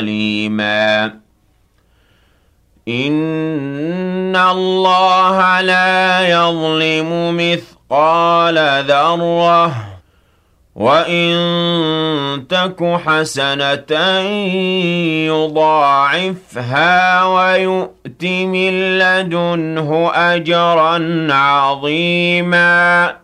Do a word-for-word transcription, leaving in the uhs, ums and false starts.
عليما إن الله لا يظلم مثقال ذرة وإن تك حسنة يضاعفها ويؤت من لدنه أجرا عظيما